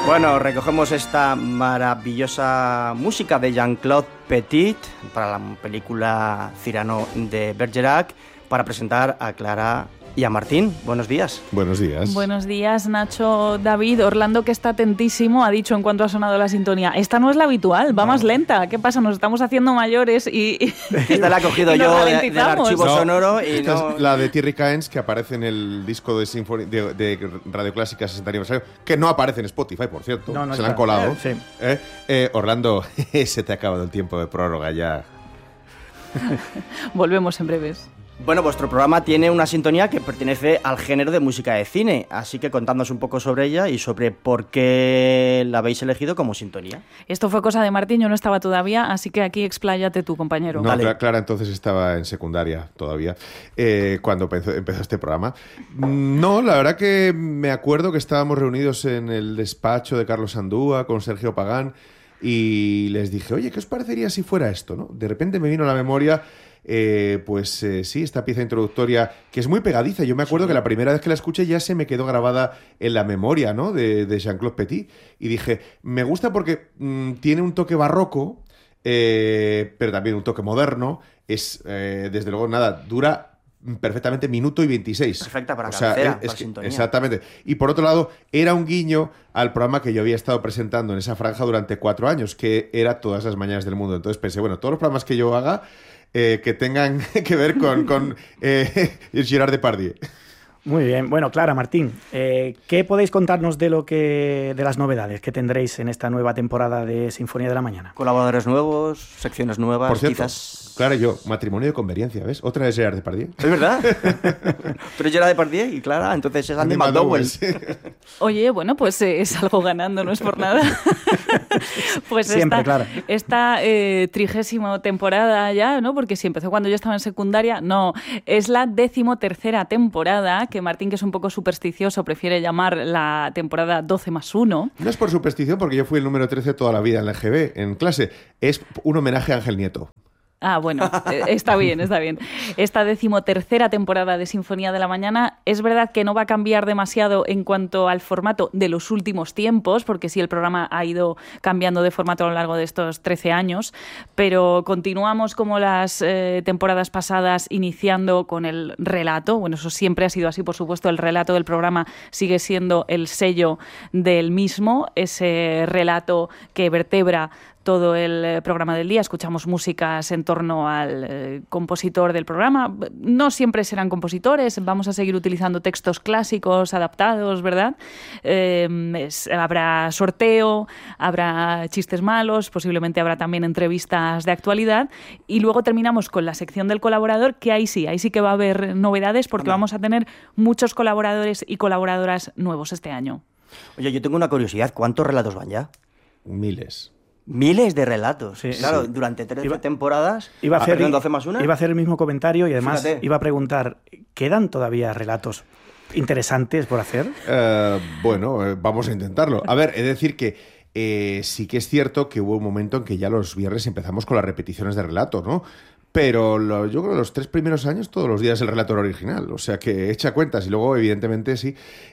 Bueno, recogemos esta maravillosa música de Jean-Claude Petit para la película Cyrano de Bergerac para presentar a Clara y a Martín. Buenos días. Buenos días. Buenos días, Nacho. David, Orlando, que está atentísimo, ha dicho en cuanto ha sonado la sintonía: esta no es la habitual, va más lenta. ¿Qué pasa? Nos estamos haciendo mayores y esta la he cogido yo del archivo sonoro. Y esta no... es la de Thierry Caens, que aparece en el disco de Radio Clásica 60 aniversario, que no aparece en Spotify, por cierto. No se la han colado. Sí. Orlando, se te ha acabado el tiempo de prórroga ya. Volvemos en breves. Bueno, vuestro programa tiene una sintonía que pertenece al género de música de cine, así que contadnos un poco sobre ella y sobre por qué la habéis elegido como sintonía. Esto fue cosa de Martín, yo no estaba todavía, así que aquí expláyate tú, compañero. No, Vale. Clara entonces estaba en secundaria todavía, cuando empezó este programa. No, la verdad que me acuerdo que estábamos reunidos en el despacho de Carlos Andúa con Sergio Pagán y les dije, oye, ¿qué os parecería si fuera esto, no? De repente me vino a la memoria... sí, esta pieza introductoria que es muy pegadiza. Yo me acuerdo que la primera vez que la escuché ya se me quedó grabada en la memoria, ¿no? de Jean-Claude Petit. Y dije, me gusta porque tiene un toque barroco, pero también un toque moderno. Es, desde luego, nada, dura perfectamente minuto y 26. Perfecta para cabecera, para sintonía. Exactamente. Y por otro lado, era un guiño al programa que yo había estado presentando en esa franja durante 4 años, que era Todas las mañanas del mundo. Entonces pensé, bueno, todos los programas que yo haga... que tengan que ver con Gerard Depardieu. Muy bien. Bueno, Clara, Martín, ¿qué podéis contarnos de las novedades que tendréis en esta nueva temporada de Sinfonía de la Mañana? Colaboradores nuevos, secciones nuevas, Por cierto, quizás... Clara y yo, matrimonio de conveniencia, ¿ves? Otra vez Gerard Depardieu. ¿Es verdad? Tú eres Gerard Depardieu y Clara, entonces es Andy McDowell. Sí. Oye, bueno, pues es algo ganando, no es por nada. Pues siempre, Clara. Esta 30ª temporada ya, ¿no? Porque si empezó cuando yo estaba en secundaria, no. Es la 13ª temporada, que Martín, que es un poco supersticioso, prefiere llamar la temporada 12+1. No es por superstición, porque yo fui el número 13 toda la vida en la EGB, en clase. Es un homenaje a Ángel Nieto. Ah, bueno, está bien, está bien. Esta 13ª temporada de Sinfonía de la Mañana es verdad que no va a cambiar demasiado en cuanto al formato de los últimos tiempos, porque sí, el programa ha ido cambiando de formato a lo largo de estos 13 años, pero continuamos como las temporadas pasadas, iniciando con el relato. Bueno, eso siempre ha sido así, por supuesto, el relato del programa sigue siendo el sello del mismo, ese relato que vertebra todo el programa del día. Escuchamos músicas en torno al compositor del programa. No siempre serán compositores, vamos a seguir utilizando textos clásicos adaptados, ¿verdad? Habrá sorteo, habrá chistes malos, posiblemente habrá también entrevistas de actualidad y luego terminamos con la sección del colaborador, que ahí sí que va a haber novedades porque vamos a tener muchos colaboradores y colaboradoras nuevos este año. Oye, yo tengo una curiosidad, ¿cuántos relatos van ya? Miles. Miles de relatos. Sí, claro, sí. Durante 13 temporadas. Iba a hacer 12+1. Iba a hacer el mismo comentario y además Fíjate. iba a preguntar, ¿quedan todavía relatos interesantes por hacer? Bueno, vamos a intentarlo. A ver, es decir que sí que es cierto que hubo un momento en que ya los viernes empezamos con las repeticiones de relato, ¿no? Pero yo creo que los 3 primeros años todos los días el relato era original, o sea que echa cuentas y luego evidentemente sí.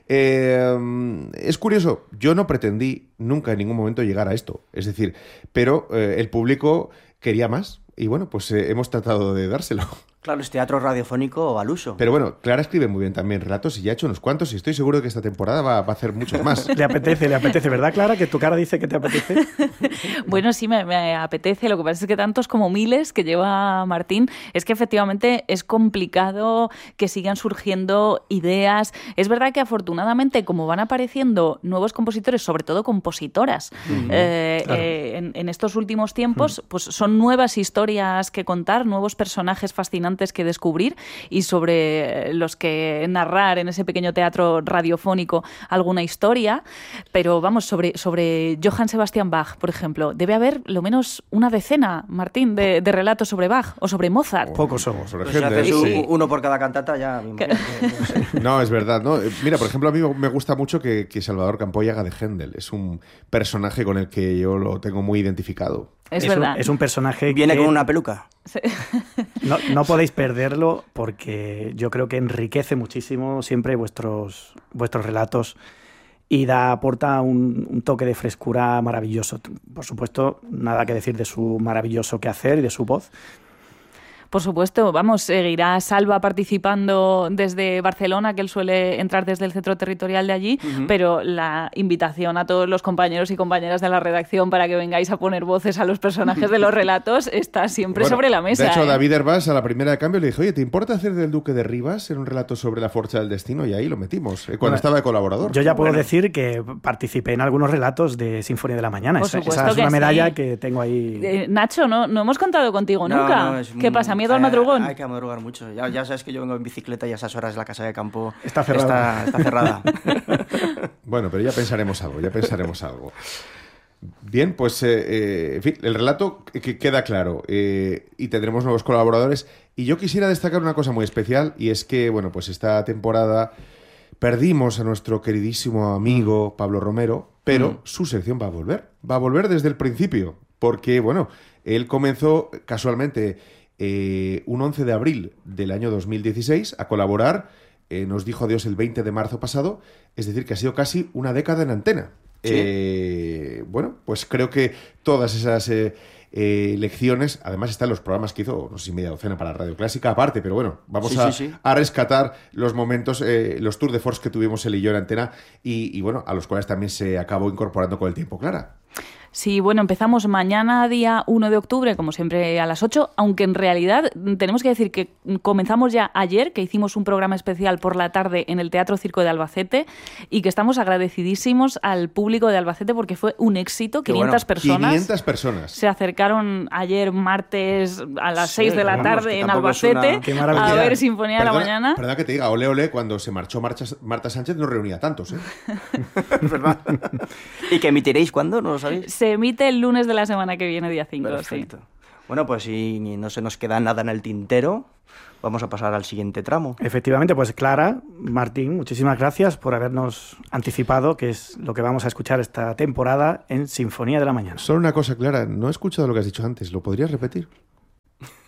Es curioso, yo no pretendí nunca en ningún momento llegar a esto, es decir, pero el público quería más y bueno, pues hemos tratado de dárselo. Claro, es teatro radiofónico al uso. Pero bueno, Clara escribe muy bien también relatos y ya ha hecho unos cuantos y estoy seguro de que esta temporada va a hacer muchos más. Le apetece, ¿verdad, Clara? Que tu cara dice que te apetece. Bueno, sí, me apetece. Lo que pasa es que tantos como miles que lleva Martín, es que efectivamente es complicado que sigan surgiendo ideas. Es verdad que afortunadamente, como van apareciendo nuevos compositores, sobre todo compositoras, Claro. en estos últimos tiempos, pues son nuevas historias que contar, nuevos personajes fascinantes que descubrir y sobre los que narrar en ese pequeño teatro radiofónico alguna historia. Pero vamos, sobre Johann Sebastian Bach, por ejemplo, debe haber lo menos una decena, Martín, de relatos sobre Bach o sobre Mozart. Pocos somos. Sobre Pues si Händel, haces sí. uno por cada cantata ya... me imagino que, no sé. No, es verdad, ¿no? Mira, por ejemplo, a mí me gusta mucho que Salvador Campoy haga de Händel. Es un personaje con el que yo lo tengo muy identificado. Es verdad. Es un personaje Viene que con una peluca. Sí. no podéis perderlo porque yo creo que enriquece muchísimo siempre vuestros relatos y aporta un toque de frescura maravilloso. Por supuesto, nada que decir de su maravilloso quehacer y de su voz. Por supuesto, vamos, seguirá Salva participando desde Barcelona, que él suele entrar desde el centro territorial de allí, pero la invitación a todos los compañeros y compañeras de la redacción para que vengáis a poner voces a los personajes de los relatos está siempre sobre la mesa. De hecho, David Hervás a la primera de cambio le dijo, oye, ¿te importa hacer del Duque de Rivas en un relato sobre la Forja del Destino? Y ahí lo metimos, cuando estaba de colaborador. Yo ya puedo decir que participé en algunos relatos de Sinfonía de la Mañana. Por Esa supuesto es una medalla sí. que tengo ahí. Nacho, no hemos contado contigo nunca. ¿Qué pasa? ¿Miedo al madrugón? Hay que madrugar mucho. Ya sabes que yo vengo en bicicleta y a esas horas la casa de campo está cerrada. Está cerrada. Bueno, pero ya pensaremos algo. Bien, pues en fin, el relato que queda claro y tendremos nuevos colaboradores. Y yo quisiera destacar una cosa muy especial y es que, bueno, pues esta temporada perdimos a nuestro queridísimo amigo Pablo Romero, pero su sección va a volver desde el principio, porque, bueno, él comenzó casualmente un 11 de abril del año 2016 a colaborar, nos dijo adiós el 20 de marzo pasado, es decir, que ha sido casi una década en antena. ¿Sí? Bueno, pues creo que todas esas lecciones, además están los programas que hizo, no sé si media docena para Radio Clásica aparte, pero bueno, vamos a rescatar los momentos, los tours de force que tuvimos él y yo en antena y bueno, a los cuales también se acabó incorporando con el tiempo, Clara. Sí, bueno, empezamos mañana, día 1 de octubre, como siempre a las 8, aunque en realidad tenemos que decir que comenzamos ya ayer, que hicimos un programa especial por la tarde en el Teatro Circo de Albacete y que estamos agradecidísimos al público de Albacete porque fue un éxito, 500 personas. 500 personas. Se acercaron ayer martes a las 6 de la tarde en Albacete a ver Sinfonía de la Mañana. Perdona que te diga, ole, ole, cuando se marchó Marta Sánchez no reunía tantos, ¿eh? Es verdad. ¿Y que emitiréis cuándo? ¿No lo sabéis? Se emite el lunes de la semana que viene, día 5. Perfecto. Sí. Bueno, pues si no se nos queda nada en el tintero, vamos a pasar al siguiente tramo. Efectivamente, pues Clara, Martín, muchísimas gracias por habernos anticipado que es lo que vamos a escuchar esta temporada en Sinfonía de la Mañana. Solo una cosa, Clara, no he escuchado lo que has dicho antes, ¿lo podrías repetir?